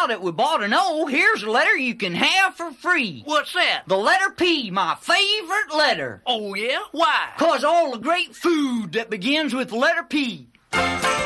that we bought to know, here's a letter you can have for free. What's that? The letter P, my favorite letter. Oh, yeah? Why? 'Cause all the great food that begins with the letter P.